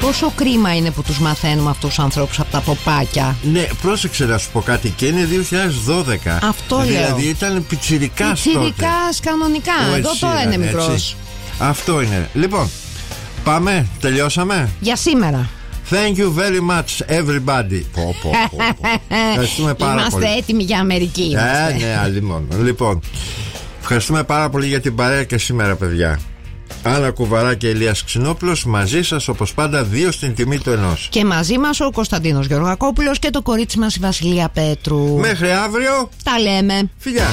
Πόσο κρίμα είναι που τους μαθαίνουμε αυτούς τους ανθρώπους από τα ποπάκια. Ναι, πρόσεξε να σου πω κάτι. Και είναι 2012. Αυτό λέω. Δηλαδή ήταν πιτσιρικάς τότε. Πιτσιρικάς κανονικά. Εδώ τώρα είναι μικρός. Έτσι. Αυτό είναι. Λοιπόν, πάμε, τελειώσαμε. Για σήμερα. Thank you very much everybody. Ευχαριστούμε πάρα Είμαστε πολύ. έτοιμοι για Αμερική. Ναι, αλλήμον. Λοιπόν, ευχαριστούμε πάρα πολύ για την παρέα και σήμερα, παιδιά. Άννα Κουβαρά και Ηλίας Ξινόπουλος μαζί σας όπως πάντα, 2 στην τιμή του 1. Και μαζί μας ο Κωνσταντίνος Γεωργακόπουλος και το κορίτσι μας η Βασιλεία Πέτρου. Μέχρι αύριο. Τα λέμε. Φιλιά.